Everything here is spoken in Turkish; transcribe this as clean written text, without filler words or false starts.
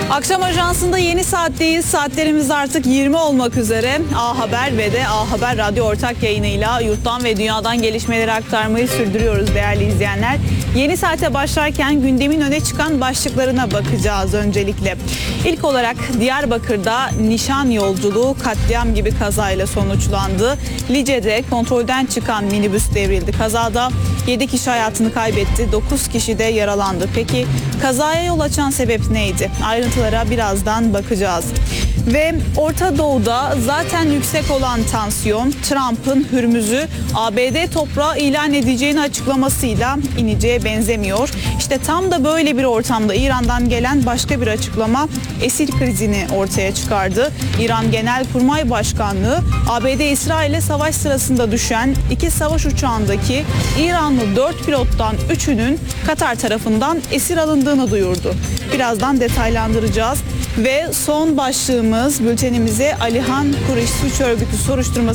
Akşam Ajansı'nda yeni saatteyiz. Saatlerimiz artık 20 olmak üzere. A Haber ve de A Haber Radyo ortak yayınıyla yurttan ve dünyadan gelişmeleri aktarmayı sürdürüyoruz değerli izleyenler. Yeni saate başlarken gündemin öne çıkan başlıklarına bakacağız öncelikle. İlk olarak Diyarbakır'da nişan yolculuğu katliam gibi kazayla sonuçlandı. Lice'de kontrolden çıkan minibüs devrildi. Kazada 7 kişi hayatını kaybetti, 9 kişi de yaralandı. Peki kazaya yol açan sebep neydi? Ayrıntılara birazdan bakacağız. Ve Orta Doğu'da zaten yüksek olan tansiyon, Trump'ın Hürmüz'ü ABD toprağı ilan edeceğini açıklamasıyla ineceğe benzemiyor. İşte tam da böyle bir ortamda İran'dan gelen başka bir açıklama esir krizini ortaya çıkardı. İran Genelkurmay Başkanlığı ABD İsrail'e savaş sırasında düşen 2 savaş uçağındaki İranlı 4 pilottan 3'ünün Katar tarafından esir alındığını duyurdu. Birazdan detaylandıracağız. Ve son başlığımız bültenimize Alihan Kuriş Suç Örgütü soruşturması